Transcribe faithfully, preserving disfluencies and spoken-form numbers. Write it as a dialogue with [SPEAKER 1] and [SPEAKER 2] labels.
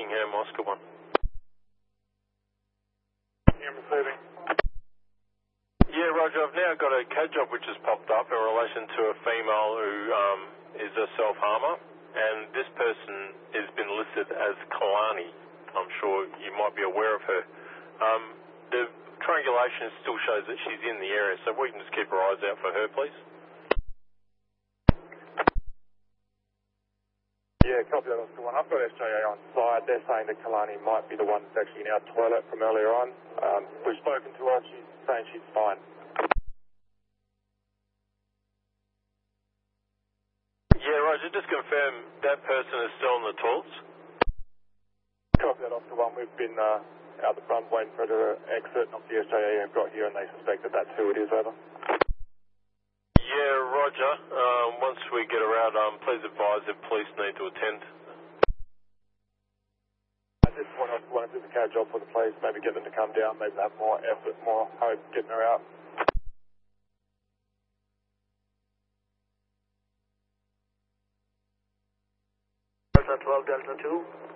[SPEAKER 1] Buckingham, Oscar one.
[SPEAKER 2] I'm receiving.
[SPEAKER 1] Yeah, Roger, I've now got a C A D job which has popped up in relation to a female who um, is a self-harmer, and this person has been listed as Kalani. I'm sure you might be aware of her. Um, the triangulation still shows that she's in the area, so we can just keep our eyes out for her, please.
[SPEAKER 2] Yeah, copy that, Oscar one. I've got S J A on site. They're saying that Kalani might be the one that's actually in our toilet from earlier on. Um, we've spoken to her. She's saying she's fine.
[SPEAKER 1] Yeah, Roger, just confirm that person is still in the toilets.
[SPEAKER 2] Copy that, Oscar one. We've been uh, out the front waiting for her to exit, and the S J A have got here and they suspect that that's who it is, over.
[SPEAKER 1] Yeah, Roger. Um, once we get around, um, please advise if police need to attend.
[SPEAKER 2] At this point, I want to do the C A D job for the police, maybe get them to come down, maybe have more effort, more hope getting her out.
[SPEAKER 3] Delta twelve, Delta two.